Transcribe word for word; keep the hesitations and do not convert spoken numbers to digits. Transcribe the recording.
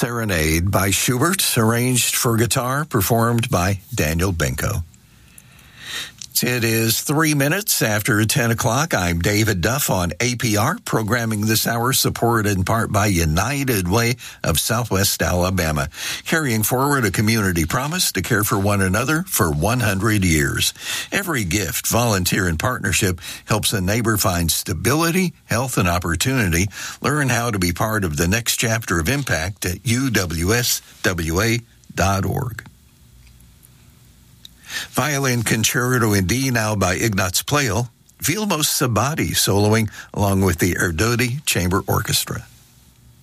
Serenade by Schubert, arranged for guitar, performed by Daniel Benko. It is three minutes after ten o'clock. I'm David Duff on A P R, programming this hour supported in part by United Way of Southwest Alabama, carrying forward a community promise to care for one another for one hundred years. Every gift, volunteer, and partnership helps a neighbor find stability, health, and opportunity. Learn how to be part of the next chapter of impact at U W S W A dot org. Violin Concerto in D now by Ignaz Pleyel, Vilmos Sabati soloing along with the Erdődy Chamber Orchestra.